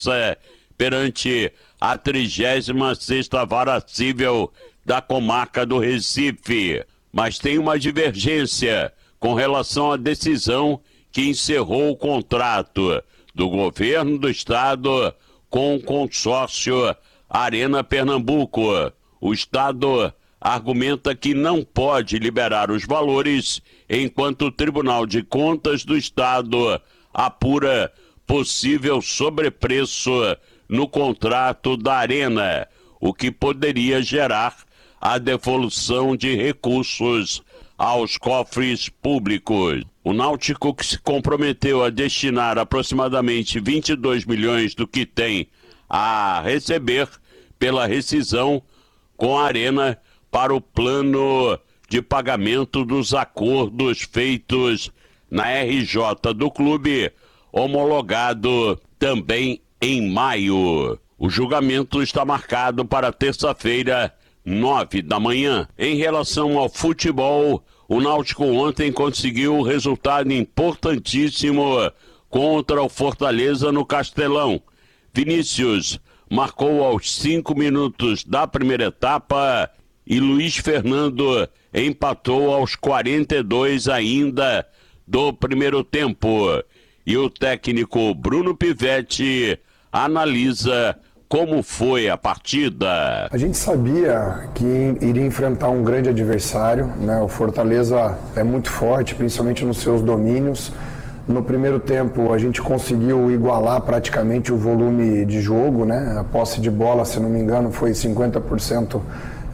perante a 36ª Vara Cível da Comarca do Recife. Mas tem uma divergência com relação à decisão que encerrou o contrato do governo do estado com o consórcio Arena Pernambuco. O estado argumenta que não pode liberar os valores enquanto o Tribunal de Contas do Estado apura possível sobrepreço no contrato da Arena, o que poderia gerar a devolução de recursos aos cofres públicos. O Náutico, que se comprometeu a destinar aproximadamente 22 milhões do que tem a receber pela rescisão com a Arena para o plano de pagamento dos acordos feitos na RJ do clube, homologado também em maio. O julgamento está marcado para terça-feira, 9 da manhã. Em relação ao futebol, o Náutico ontem conseguiu um resultado importantíssimo contra o Fortaleza no Castelão. Vinícius marcou aos 5 minutos da primeira etapa e Luiz Fernando empatou aos 42 ainda do primeiro tempo. E o técnico Bruno Pivetti analisa como foi a partida. A gente sabia que iria enfrentar um grande adversário, né? O Fortaleza é muito forte, principalmente nos seus domínios. No primeiro tempo a gente conseguiu igualar praticamente o volume de jogo, né? A posse de bola, se não me engano, foi 50%,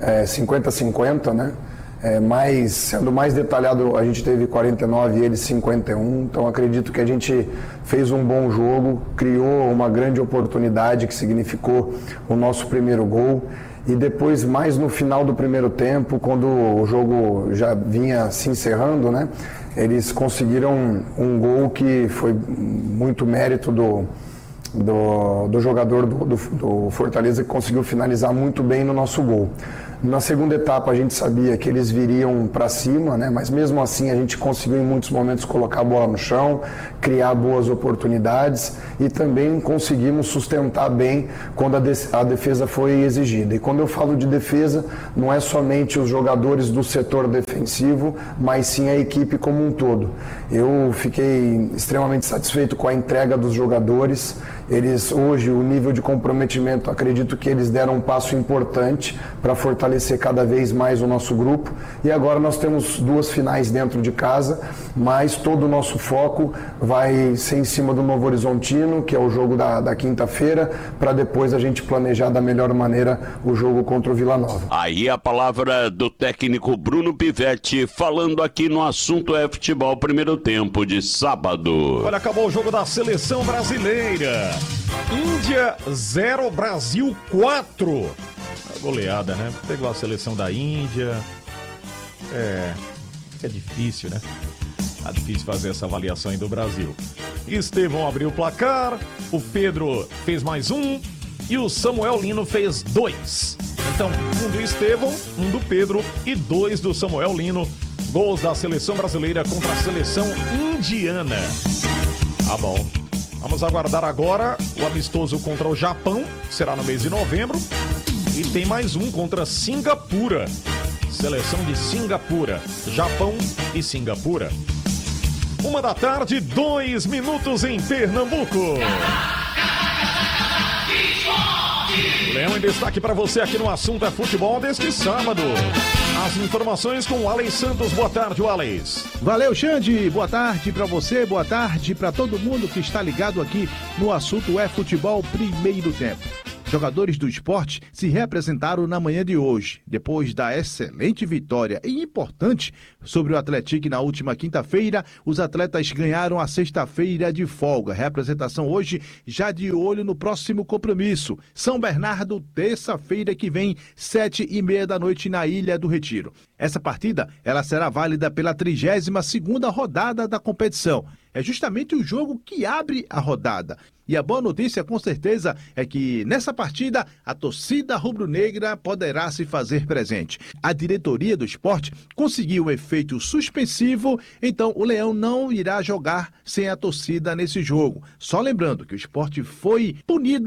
50-50, né? Sendo mais detalhado, a gente teve 49 e eles 51, então acredito que a gente fez um bom jogo, criou uma grande oportunidade que significou o nosso primeiro gol, e depois, mais no final do primeiro tempo, quando o jogo já vinha se encerrando, né, eles conseguiram um gol que foi muito mérito do jogador do Fortaleza, que conseguiu finalizar muito bem no nosso gol. Na segunda etapa a gente sabia que eles viriam para cima, né? Mas mesmo assim a gente conseguiu em muitos momentos colocar a bola no chão, criar boas oportunidades e também conseguimos sustentar bem quando a defesa foi exigida. E quando eu falo de defesa, não é somente os jogadores do setor defensivo, mas sim a equipe como um todo. Eu fiquei extremamente satisfeito com a entrega dos jogadores. Eles hoje, o nível de comprometimento, acredito que eles deram um passo importante para fortalecer cada vez mais o nosso grupo. E agora nós temos 2 finais dentro de casa, mas todo o nosso foco vai ser em cima do Novo Horizontino, que é o jogo da quinta-feira, para depois a gente planejar da melhor maneira o jogo contra o Vila Nova. Aí a palavra do técnico Bruno Pivetti, falando aqui no Assunto é Futebol, primeiro tempo de sábado. Olha, acabou o jogo da seleção brasileira. Índia 0, Brasil 4. Goleada, né? Pegou a seleção da Índia. É difícil, né? Tá difícil fazer essa avaliação aí do Brasil. Estevão abriu o placar, o Pedro fez mais um e o Samuel Lino fez 2. Então, um do Estevão, um do Pedro e 2 do Samuel Lino. Gols da seleção brasileira contra a seleção indiana. Tá bom. Vamos aguardar agora o amistoso contra o Japão, será no mês de novembro. E tem mais um contra Singapura. Seleção de Singapura. Japão e Singapura. 1h, 2 minutos em Pernambuco. Leão em destaque para você aqui no Assunto é Futebol deste sábado. As informações com o Alex Santos. Boa tarde, Alex. Valeu, Xande. Boa tarde para você, boa tarde para todo mundo que está ligado aqui no Assunto é Futebol, primeiro tempo. Jogadores do esporte se representaram na manhã de hoje, depois da excelente vitória e importante sobre o Atlético na última quinta-feira. Os atletas ganharam a sexta-feira de folga. Representação hoje já de olho no próximo compromisso. São Bernardo, terça-feira que vem, 7h30 da noite na Ilha do Retiro. Essa partida ela será válida pela 32ª rodada da competição. é justamente o jogo que abre a rodada. E a boa notícia, com certeza, é que nessa partida a torcida rubro-negra poderá se fazer presente. A diretoria do esporte conseguiu um efeito suspensivo, então o Leão não irá jogar sem a torcida nesse jogo. Só lembrando que o esporte foi punido